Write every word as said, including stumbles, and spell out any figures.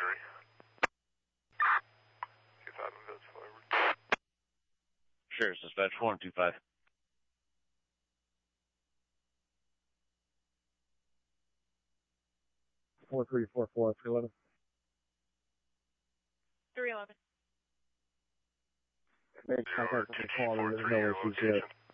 Boundary. two five invites forward. Sure, dispatch four and two five. Four three four four three eleven. three eleven. Make contact with the caller. There's no issues yet.